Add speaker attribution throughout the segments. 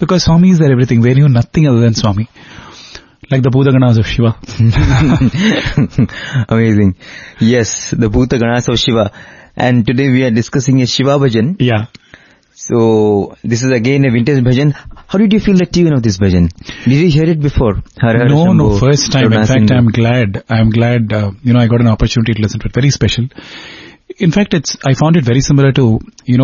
Speaker 1: because Swami is their everything. They knew nothing other than Swami. Like the Bhutaganas of Shiva.
Speaker 2: Amazing. Yes, the Bhutaganas of Shiva. And today we are discussing a Shiva bhajan.
Speaker 1: Yeah.
Speaker 2: So, this is again a vintage bhajan. How did you feel the tune of this bhajan? Did you hear it before?
Speaker 1: No, first time. In fact, I'm glad, I got an opportunity to listen to it. Very special. In fact, I found it very similar to,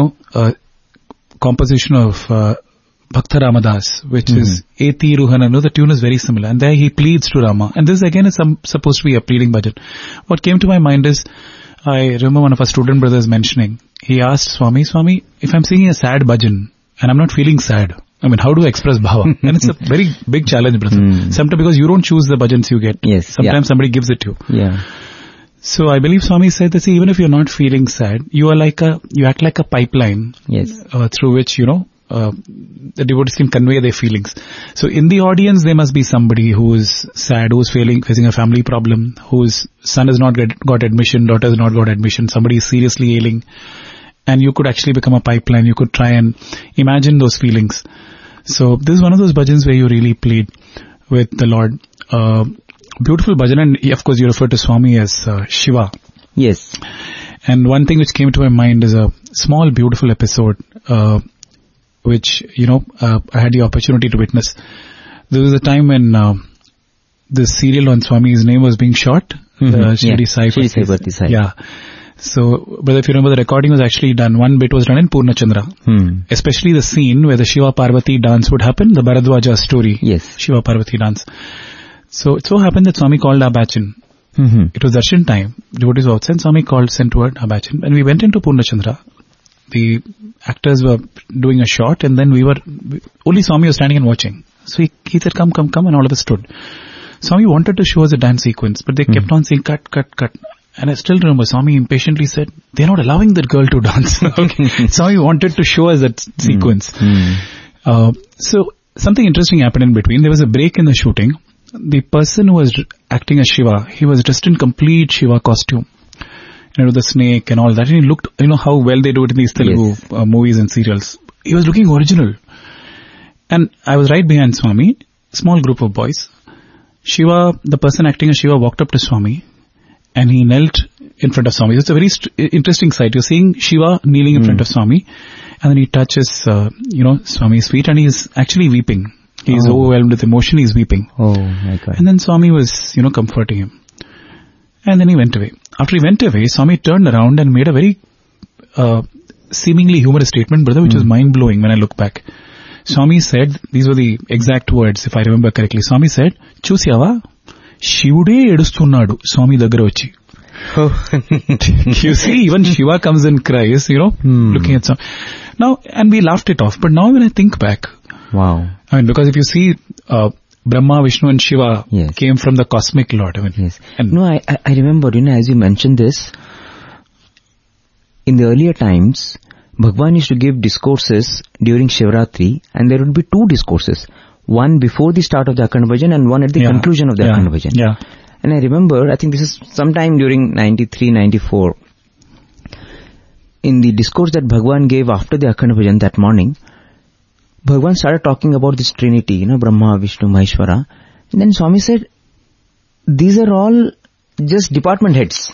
Speaker 1: composition of, Bhakta Ramadas, which is Eti Ruhana. No, the tune is very similar. And there he pleads to Rama. And this again is supposed to be a pleading bhajan. What came to my mind is, I remember one of our student brothers mentioning, he asked Swami, if I'm singing a sad bhajan and I'm not feeling sad, how do I express bhava? And it's a very big challenge, brother. Sometimes because you don't choose the bhajans you get.
Speaker 2: Yes.
Speaker 1: Sometimes somebody gives it to you.
Speaker 2: Yeah.
Speaker 1: So I believe Swami said that even if you're not feeling sad, you act like a pipeline.
Speaker 2: Yes.
Speaker 1: Through which, the devotees can convey their feelings. So in the audience, there must be somebody who is sad, who is facing a family problem, whose son has not got admission, daughter has not got admission, somebody is seriously ailing. And you could actually become a pipeline. You could try and imagine those feelings. So this is one of those bhajans where you really plead with the Lord. Beautiful bhajan, and of course you refer to Swami as Shiva.
Speaker 2: Yes.
Speaker 1: And one thing which came to my mind is a small beautiful episode, which, I had the opportunity to witness. There was a time when the serial on Swami's name was being shot. Shirdi Sai Bhakti Sai. Yeah. So, but if you remember, the recording was actually done. One bit was done in Purnachandra. Especially the scene where the Shiva Parvati dance would happen, the Bharadwaja story.
Speaker 2: Yes.
Speaker 1: Shiva Parvati dance. So it so happened that Swami called our batch in. It was darshan time. Devotees were outside. Swami sent word our batch in. And we went into Purnachandra. The actors were doing a shot, and then only Swami was standing and watching. So he said, come, and all of us stood. Swami wanted to show us a dance sequence, but they kept on saying, cut. And I still remember Swami impatiently said, they're not allowing that girl to dance. Swami wanted to show us that sequence. So something interesting happened in between. There was a break in the shooting. The person who was acting as Shiva, he was dressed in complete Shiva costume. The snake and all that. And he looked, how well they do it in these Telugu movies and serials. He was looking original. And I was right behind Swami, small group of boys. Shiva, the person acting as Shiva, walked up to Swami and he knelt in front of Swami. It's a very interesting sight. You're seeing Shiva kneeling in front of Swami, and then he touches, Swami's feet, and he's actually weeping. He's overwhelmed with emotion. He's weeping.
Speaker 2: Oh my God.
Speaker 1: And then Swami was, comforting him. And then he went away. After he went away, Swami turned around and made a very seemingly humorous statement, brother, which was mind-blowing when I look back. Swami said, these were the exact words, if I remember correctly. Swami said, Chusyava, Shivude edustunnadu, Swami daggara vachi. You see, even Shiva comes and cries, looking at Swami. Now, and we laughed it off. But now when I think back,
Speaker 2: wow.
Speaker 1: Because if you see, Brahma, Vishnu and Shiva came from the cosmic Lord.
Speaker 2: Yes. And I remember, as you mentioned this, in the earlier times, Bhagwan used to give discourses during Shivratri, and there would be two discourses. One before the start of the Akhand Bhajan and one at the conclusion of the Akhand Bhajan. Yeah. And I remember, I think this is sometime during 93, 94, in the discourse that Bhagwan gave after the Akhand Bhajan that morning, Bhagwan started talking about this trinity, Brahma, Vishnu, Maheshwara. And then Swami said, these are all just department heads.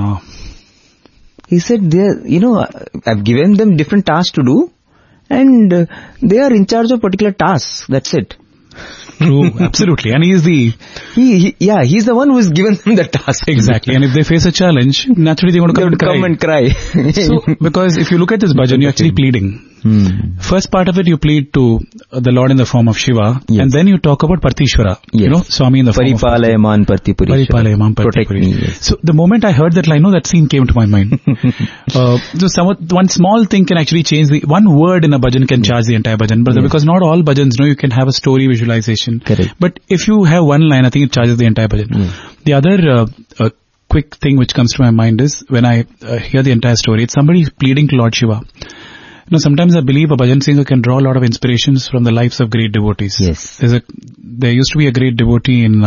Speaker 2: He said, I've given them different tasks to do, and they are in charge of particular tasks. That's it.
Speaker 1: True, absolutely. And he's
Speaker 2: the one who is given them the task.
Speaker 1: Exactly. And if they face a challenge, naturally they're going to come and cry. So, because if you look at this bhajan, you're actually pleading. First part of it, you plead to the Lord in the form of Shiva, and then you talk about Partishwara, Swami in the form of
Speaker 2: Paripalayaman Partipurishwara.
Speaker 1: Protect me. Yes. So the moment I heard that line, that scene came to my mind. One small thing can actually change one word in a bhajan can charge the entire bhajan, brother, because not all bhajans, you can have a story visualization.
Speaker 2: Correct.
Speaker 1: But if you have one line, I think it charges the entire bhajan. The other quick thing which comes to my mind is when I hear the entire story, it's somebody pleading to Lord Shiva. Sometimes I believe a bhajan singer can draw a lot of inspirations from the lives of great devotees.
Speaker 2: Yes.
Speaker 1: There used to be a great devotee in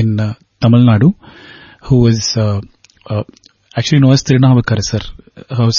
Speaker 1: Tamil Nadu who is actually known as Tirunavukkarasar.